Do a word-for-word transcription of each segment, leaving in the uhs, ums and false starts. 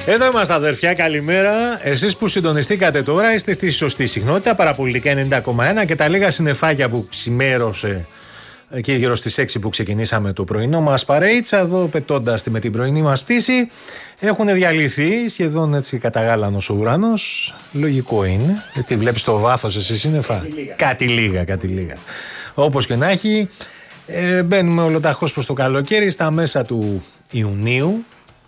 Εδώ είμαστε, αδερφιά, καλημέρα. Εσείς που συντονιστήκατε τώρα είστε στη σωστή συχνότητα, Παραπολιτικά ενενήντα κόμμα ένα, και τα λίγα συννεφάκια που ξημέρωσε και γύρω στις έξι που ξεκινήσαμε το πρωινό μας παρέιτσα, εδώ πετώντας με την πρωινή μας πτήση, έχουν διαλυθεί σχεδόν έτσι καταγάλανος ο ουρανός. Λογικό είναι, γιατί βλέπεις το βάθος εσύ σύννεφα. Κάτι λίγα, κάτι λίγα, κάτι λίγα. Όπως και να έχει, ε, μπαίνουμε ολοταχώς προς το καλοκαίρι, στα μέσα του Ιουνίου,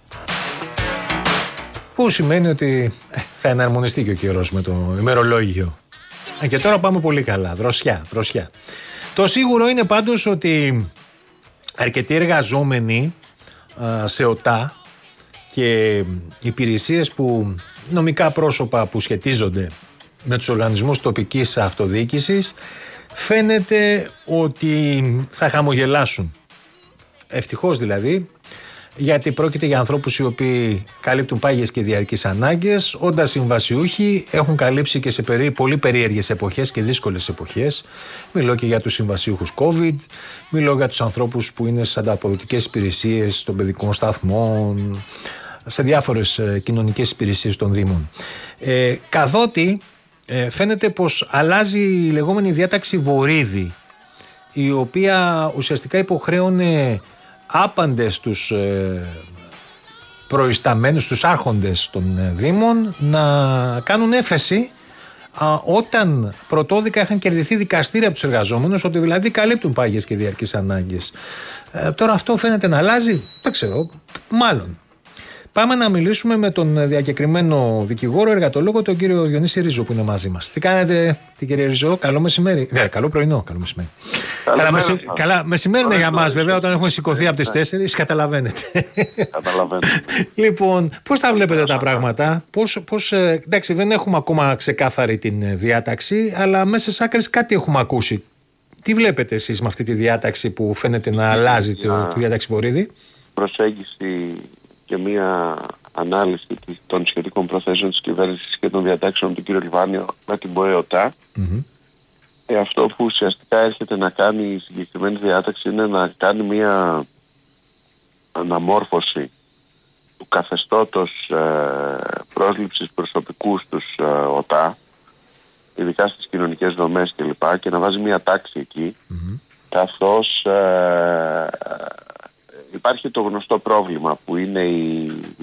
που σημαίνει ότι ε, θα εναρμονιστεί και ο καιρός με το ημερολόγιο. Ε, και τώρα πάμε πολύ καλά, δροσιά, δροσιά. Το σίγουρο είναι πάντως ότι αρκετοί εργαζόμενοι α, σε ΟΤΑ και υπηρεσίες που, νομικά πρόσωπα που σχετίζονται με τους οργανισμούς τοπικής αυτοδιοίκησης, φαίνεται ότι θα χαμογελάσουν. Ευτυχώς δηλαδή, γιατί πρόκειται για ανθρώπους οι οποίοι καλύπτουν πάγιες και διαρκείς ανάγκες, όντας συμβασιούχοι έχουν καλύψει και σε περί, πολύ περίεργες εποχές και δύσκολες εποχές. Μιλώ και για τους συμβασιούχους COVID, μιλώ για τους ανθρώπους που είναι στις ανταποδοτικές υπηρεσίες των παιδικών σταθμών, σε διάφορες ε, κοινωνικές υπηρεσίες των Δήμων. Ε, καθότι ε, φαίνεται πως αλλάζει η λεγόμενη διάταξη Βορίδη, η οποία ουσιαστικά υποχρέωνε άπαντες τους ε, προϊσταμένους, τους άρχοντες των ε, Δήμων να κάνουν έφεση α, όταν πρωτόδικα είχαν κερδιθεί δικαστήρια από τους εργαζόμενους, ότι δηλαδή καλύπτουν πάγιες και διαρκείς ανάγκες. Ε, τώρα αυτό φαίνεται να αλλάζει, δεν ξέρω, μάλλον. Πάμε να μιλήσουμε με τον διακεκριμένο δικηγόρο εργατολόγο, τον κύριο Διονύση Ρίζο, που είναι μαζί μας. Τι κάνετε, την κυρία Ρίζο, καλό μεσημέρι. Ναι, καλό πρωινό, καλό μεσημέρι. Καλά, μεση... Καλά, μεσημέρι είναι για μας, βέβαια, όταν έχουμε σηκωθεί από τις τέσσερις, καταλαβαίνετε. Καταλαβαίνετε. Λοιπόν, πώς τα βλέπετε τα πράγματα, πώς, πώς, εντάξει, δεν έχουμε ακόμα ξεκάθαρη την διάταξη, αλλά μέσα στις άκρες κάτι έχουμε ακούσει. Τι βλέπετε εσείς με αυτή τη διάταξη που φαίνεται να αλλάζει το, τη διάταξη Βορίδη? Προσέγγιση και μία ανάλυση των σχετικών προθέσεων της κυβέρνησης και των διατάξεων του κ. Λιβάνιο με την ΠΟΕΟΤΑ. Mm-hmm. Ε, αυτό που ουσιαστικά έρχεται να κάνει η συγκεκριμένη διάταξη είναι να κάνει μία αναμόρφωση του καθεστώτος ε, πρόσληψης προσωπικού στους ε, ΟΤΑ, ειδικά στις κοινωνικές δομές κλπ, και, και να βάζει μία τάξη εκεί, mm-hmm. καθώς ε, υπάρχει το γνωστό πρόβλημα που είναι η